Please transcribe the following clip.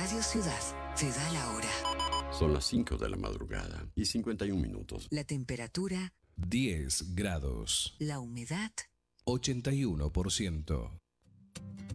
Radio Ciudad te da la hora. Son las 5 de la madrugada y 51 minutos. La temperatura 10 grados. La humedad 81%.